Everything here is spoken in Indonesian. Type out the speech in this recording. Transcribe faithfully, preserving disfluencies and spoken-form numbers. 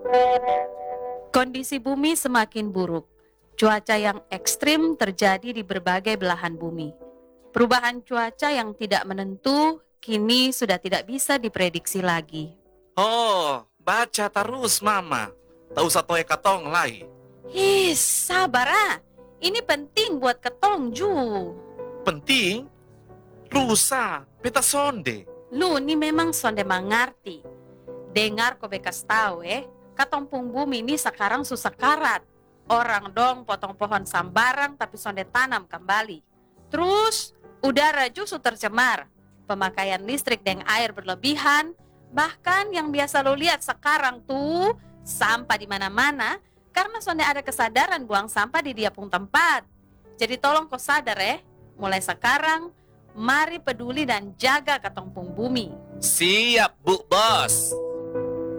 Kondisi bumi semakin buruk. Cuaca yang ekstrim terjadi di berbagai belahan bumi. Perubahan cuaca yang tidak menentu kini sudah tidak bisa diprediksi lagi. Oh, baca terus, Mama. Tak usah toe katong lai. Hih, sabar ah. Ini penting buat ketong Ju. Penting, rusa, peta sonde. Lu ni memang sonde mengerti. Dengar ko bekas tahu eh, katompung bumi ini sekarang susah karat. Orang dong potong pohon sambarang tapi sonde tanam kembali. Terus udara justru tercemar. Pemakaian listrik dan air berlebihan. Bahkan yang biasa lo lihat sekarang tuh sampah di mana-mana karena sonde ada kesadaran buang sampah di dia pun tempat. Jadi tolong kau sadar eh, mulai sekarang mari peduli dan jaga katompung bumi. Siap, Bu Bos.